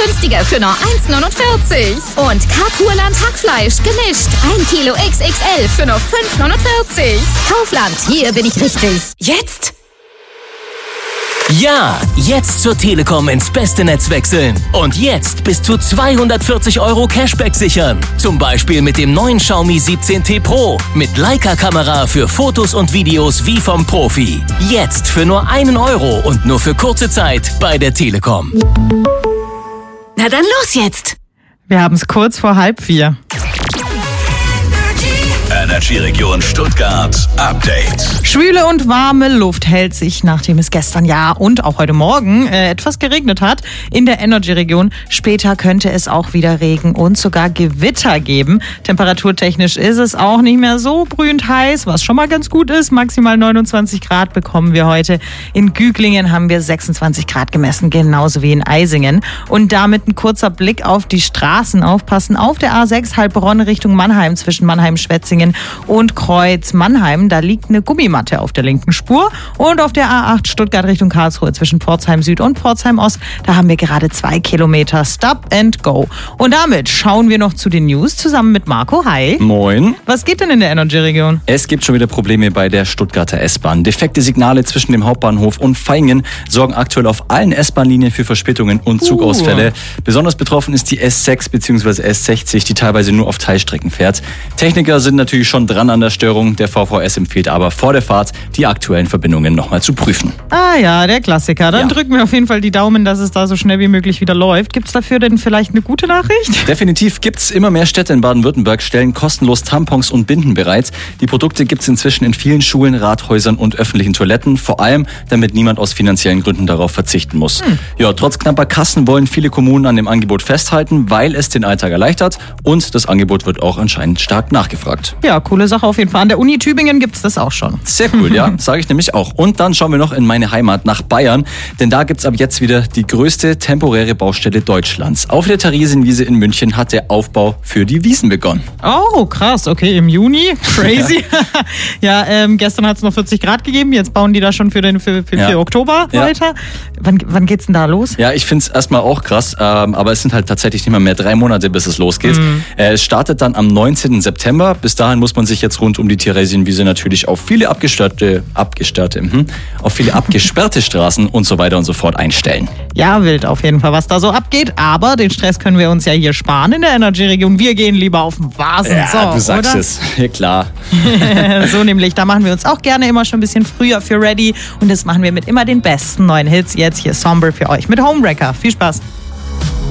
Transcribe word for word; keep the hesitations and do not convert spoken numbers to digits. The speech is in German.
günstiger für nur eins neunundvierzig. Und Karpurland Hackfleisch gemischt. ein Kilo X X L für nur fünf neunundvierzig. Kaufland, hier bin ich richtig. Jetzt? Ja, jetzt zur Telekom ins beste Netz wechseln. Und jetzt bis zu zweihundertvierzig Euro Cashback sichern. Zum Beispiel mit dem neuen Xiaomi siebzehn T Pro. Mit Leica-Kamera für Fotos und Videos wie vom Profi. Jetzt für nur einen Euro und nur für kurze Zeit bei der Telekom. Na dann los jetzt. Wir haben es kurz vor halb vier. Energy-Region Stuttgart Update. Schwüle und warme Luft hält sich, nachdem es gestern ja und auch heute Morgen äh, etwas geregnet hat in der Energy-Region. Später könnte es auch wieder Regen und sogar Gewitter geben. Temperaturtechnisch ist es auch nicht mehr so brühend heiß, was schon mal ganz gut ist. Maximal neunundzwanzig Grad bekommen wir heute. In Güglingen haben wir sechsundzwanzig Grad gemessen, genauso wie in Eisingen. Und damit ein kurzer Blick auf die Straßen. Aufpassen auf der A sechs Heilbronn Richtung Mannheim zwischen Mannheim-Schwetzingen und Kreuz-Mannheim. Da liegt eine Gummimatte auf der linken Spur. Und auf der A acht Stuttgart Richtung Karlsruhe zwischen Pforzheim Süd und Pforzheim Ost, da haben wir gerade zwei Kilometer Stop and Go. Und damit schauen wir noch zu den News zusammen mit Marco. Hi. Moin. Was geht denn in der Energy-Region? Es gibt schon wieder Probleme bei der Stuttgarter S-Bahn. Defekte Signale zwischen dem Hauptbahnhof und Vaihingen sorgen aktuell auf allen S-Bahn-Linien für Verspätungen und Zugausfälle. Uh. Besonders betroffen ist die S sechs bzw. S sechzig, die teilweise nur auf Teilstrecken fährt. Techniker sind natürlich schon dran an der Störung. Der V V S empfiehlt aber vor der Fahrt, die aktuellen Verbindungen nochmal zu prüfen. Ah ja, der Klassiker. Dann ja. drücken wir auf jeden Fall die Daumen, dass es da so schnell wie möglich wieder läuft. Gibt es dafür denn vielleicht eine gute Nachricht? Definitiv gibt's. Immer mehr Städte in Baden-Württemberg stellen kostenlos Tampons und Binden bereit. Die Produkte gibt's inzwischen in vielen Schulen, Rathäusern und öffentlichen Toiletten. Vor allem, damit niemand aus finanziellen Gründen darauf verzichten muss. Hm. Ja, trotz knapper Kassen wollen viele Kommunen an dem Angebot festhalten, weil es den Alltag erleichtert. Und das Angebot wird auch anscheinend stark nachgefragt. Ja, coole Sache auf jeden Fall. An der Uni Tübingen gibt es das auch schon. Sehr cool, ja, sage ich nämlich auch. Und dann schauen wir noch in meine Heimat nach Bayern, denn da gibt es ab jetzt wieder die größte temporäre Baustelle Deutschlands. Auf der Theresienwiese in München hat der Aufbau für die Wiesn begonnen. Oh, krass, okay, im Juni, crazy. ja, ja ähm, gestern hat es noch vierzig Grad gegeben, jetzt bauen die da schon für den für, für, ja. für Oktober ja. weiter. Wann, wann geht's denn da los? Ja, ich finde es erstmal auch krass, ähm, aber es sind halt tatsächlich nicht mal mehr drei Monate, bis es losgeht. Mhm. Äh, es startet dann am neunzehnten September. Bis dahin muss man sich jetzt rund um die Theresienwiese natürlich auf viele abgesperrte, abgesperrte, mh, auf viele abgesperrte Straßen und so weiter und so fort einstellen. Ja, wild auf jeden Fall, was da so abgeht. Aber den Stress können wir uns ja hier sparen in der Energy-Region. Wir gehen lieber auf den Vasen. Ja, so, du sagst oder? es. Ja, klar. So nämlich, da machen wir uns auch gerne immer schon ein bisschen früher für ready. Und das machen wir mit immer den besten neuen Hits. Jetzt hier Somber für euch mit Homewrecker. Viel Spaß.